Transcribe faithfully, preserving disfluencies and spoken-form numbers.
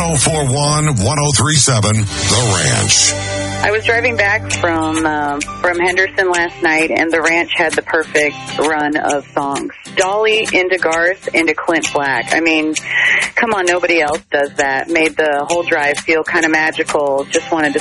oh four one, one oh three seven, The Ranch. I was driving back from uh, from Henderson last night, and the Ranch had the perfect run of songs. Dolly into Garth into Clint Black. I mean, come on, nobody else does that. Made the whole drive feel kind of magical. Just wanted to